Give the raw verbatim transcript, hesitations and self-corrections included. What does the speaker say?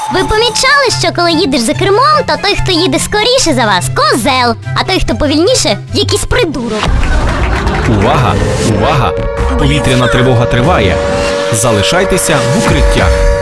Ви помічали, що коли їдеш за кермом, то той, хто їде скоріше за вас, козел, а той, хто повільніше, якийсь придурок. Увага! Увага! Повітряна тривога триває. Залишайтеся в укриттях.